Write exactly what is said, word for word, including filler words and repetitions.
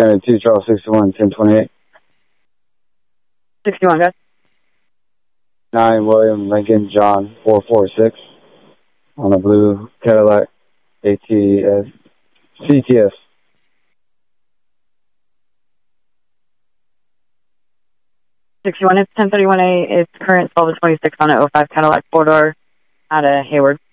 Standard two, Charles sixty-one, ten twenty-eight. sixty-one, guys. nine, William Lincoln John, four four six. On a blue Cadillac A T S, C T S. sixty-one, it's ten thirty-one A. It's current twelve to twenty-six on an oh five Cadillac four-door out of Hayward.